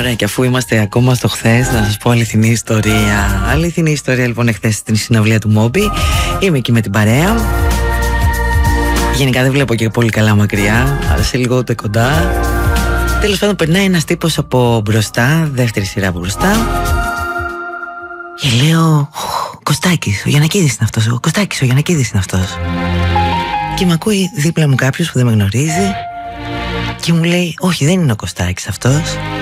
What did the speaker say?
Ωραία, και αφού είμαστε ακόμα στο χθες, να σας πω αληθινή ιστορία. Αληθινή ιστορία λοιπόν, εχθές στην συναυλία του Μόμπι. Είμαι εκεί με την παρέα. Γενικά δεν βλέπω και πολύ καλά μακριά, αλλά σε λίγο ούτε κοντά. Τέλος πάντων, περνάει ένας τύπος από μπροστά, δεύτερη σειρά από μπροστά. Και λέω, Κωστάκης, ο Γιαννακίδης είναι αυτός. Ο Κωστάκης, ο Γιαννακίδης είναι αυτός. Και με ακούει δίπλα μου κάποιος που δεν με γνωρίζει και μου λέει, όχι, δεν είναι ο Κωστάκης αυτός.